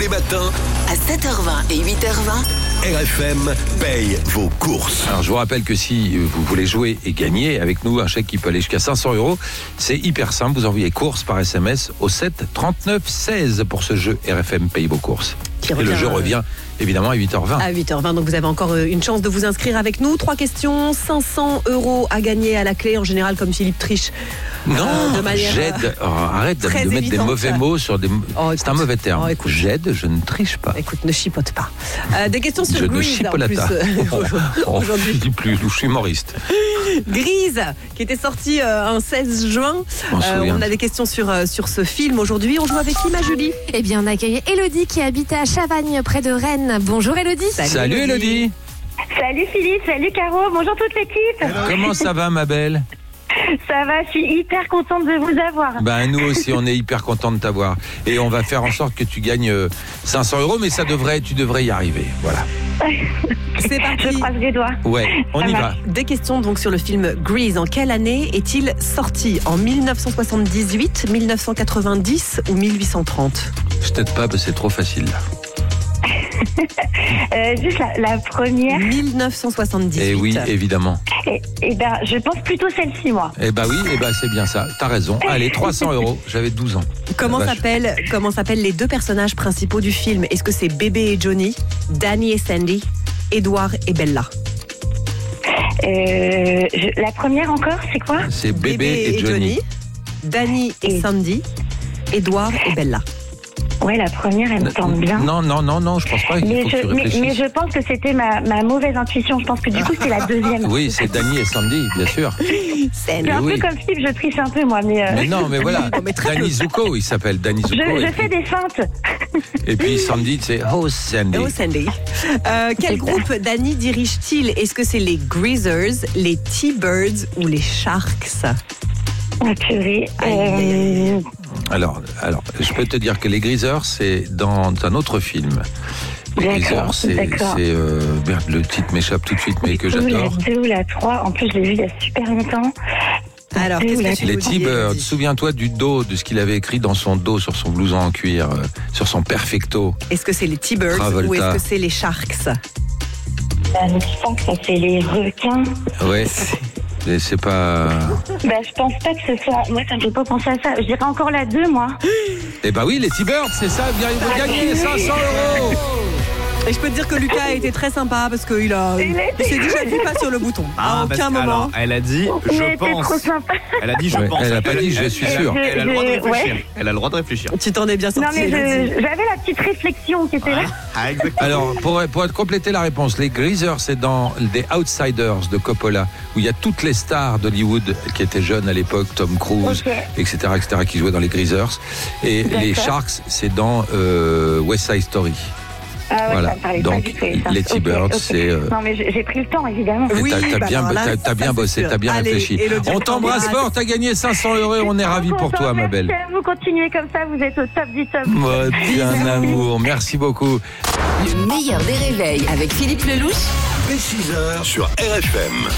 les matins, À 7h20 et 8h20, RFM paye vos courses. Alors je vous rappelle que si vous voulez jouer et gagner avec nous un chèque qui peut aller jusqu'à 500 €, c'est hyper simple. Vous envoyez courses par SMS au 7 39 16 pour ce jeu RFM paye vos courses. Et le jeu revient évidemment à 8h20. À 8h20, donc vous avez encore une chance de vous inscrire avec nous. 3 questions, 500 € à gagner à la clé. En général, comme Philippe triche. Non, de manière j'aide. Arrête de très mettre des évidente. mauvais mots sur des... c'est un mauvais terme. écoute. J'aide, je ne triche pas. Écoute, ne chipote pas. Des questions sur Je ne Grease en plus. chipolata. Aujourd'hui. Je dis plus, je suis humoriste. Grease, qui était sorti un 16 juin. On a des questions sur ce film aujourd'hui. On joue avec qui, ma Julie? Eh bien, on accueille Élodie qui habite à Chavagne, près de Rennes. Bonjour Élodie. Salut Élodie. Salut Philippe, salut Caro, bonjour toute l'équipe. Comment ça va ma belle? Ça va, je suis hyper contente de vous avoir. Ben nous aussi, on est hyper contents de t'avoir. Et on va faire en sorte que tu gagnes 500 €, mais tu devrais y arriver. Voilà. C'est parti. Je croise les doigts. Ouais, on Ça y va. marche. Des questions donc sur le film Grease. En quelle année est-il sorti? En 1978, 1990 ou 1830? Je t'aide pas, parce que c'est trop facile là. Juste la première. 1978. Eh oui, évidemment. Et ben, je pense plutôt celle-ci, moi. Eh ben oui, c'est bien ça. T'as raison. Allez, 300 €. J'avais 12 ans. Comment La vache. s'appellent les deux personnages principaux du film? Est-ce que c'est Bébé et Johnny, Danny et Sandy, Edward et Bella? La première encore, c'est quoi? C'est Bébé et Johnny. Danny et Et- Sandy, Edward et Bella. Ouais, la première, elle me semble bien. Non, je pense pas. Il Mais faut que tu mais réfléchisses. je pense que c'était ma mauvaise intuition. Je pense que du coup, c'est la deuxième. Oui, c'est Danny et Sandy, bien sûr. C'est un oui. peu comme Philippe, je triche un peu, moi. Mais non, mais voilà. Non, mais très Danny bien. Zuko, il s'appelle Danny Zuko. Je et, fais des feintes. et puis Sandy, c'est Oh Sandy. Oh Sandy. Quel groupe Danny dirige-t-il? Est-ce que c'est les Greasers, les T-Birds ou les Sharks? Oh, purée. Alors, je peux te dire que les Greasers, c'est dans un autre film. Les D'accord, Greasers, d'accord. merde, le titre m'échappe tout de suite, mais que j'adore. La 2 ou la 3. En plus, je l'ai vu il y a super longtemps. Alors, qu'est-ce que tu Les nous dis, T-Birds, Elodie? souviens-toi du dos, de ce qu'il avait écrit dans son dos, sur son blouson en cuir, sur son perfecto. Est-ce que c'est les T-Birds Travolta. ou est-ce que c'est les Sharks? Je pense que ça, c'est les requins. Ouais, et c'est pas... Je pense pas que ce soit. Moi, ça me fait pas penser à ça. Je dirais encore la 2, moi. Eh ben oui, les T-Birds, c'est ça, bien, ils vont gagner 500 €. Et je peux te dire que Lucas a été très sympa parce qu'il s'est dit j'appuie pas sur le bouton. À aucun moment. Alors, elle a dit Il je a été trop pense. sympa. Elle a dit je Ouais, pense. elle a pas dit, je suis sûr. Elle a le droit de réfléchir. Ouais. Elle a le droit de réfléchir. Tu t'en es bien Non, sorti. mais Elodie. j'avais la petite réflexion qui était là. Ah, exactement. Alors, pour compléter la réponse, les Greasers, c'est dans The Outsiders de Coppola, où il y a toutes les stars d'Hollywood qui étaient jeunes à l'époque, Tom Cruise, Ok. etc., qui jouaient dans les Greasers. Et les D'accord. Sharks, c'est dans West Side Story. Ah ouais, Voilà. ça me parlait Donc, pas du tout, ça. les T-Birds, Ok. c'est... Non, mais j'ai pris le temps, évidemment. Et Oui, t'as bien, alors là, t'as ça, bien c'est bossé, sûr. t'as bien Allez, réfléchi. Elodie, On t'embrasse fort, t'as gagné 500 € et on est ravis pour toi, ma belle. Merci à vous, continuez comme ça, vous êtes au top du top. Oh, t'es un amour, merci beaucoup. le meilleur des réveils avec Philippe Lelouch. Dès 6h sur RFM.